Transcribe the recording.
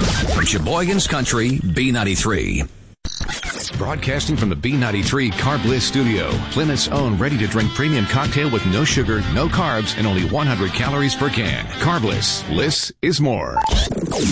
From Sheboygan's Country, B93. Broadcasting from the B93 Carb Bliss studio, Plymouth's own ready-to-drink premium cocktail with no sugar, no carbs, and only 100 calories per can. Carb Bliss. Bliss is more.